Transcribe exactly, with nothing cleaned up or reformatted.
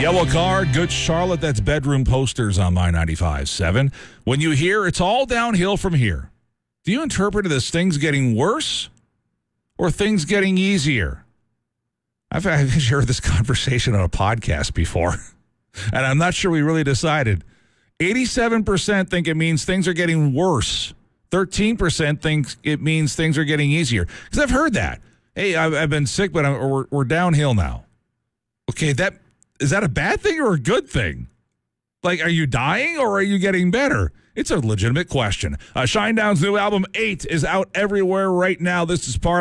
Yellow Card, Good Charlotte, that's Bedroom Posters on My ninety-five point seven. When you hear it's all downhill from here, do you interpret it as things getting worse or things getting easier? I've, I've heard this conversation on a podcast before, and I'm not sure we really decided. eighty-seven percent think it means things are getting worse. thirteen percent think it means things are getting easier. Because I've heard that. Hey, I've, I've been sick, but I'm, we're, we're downhill now. Okay, that is that a bad thing or a good thing? Like, are you dying or are you getting better? It's a legitimate question. Uh, Shinedown's new album, eight, is out everywhere right now. This is part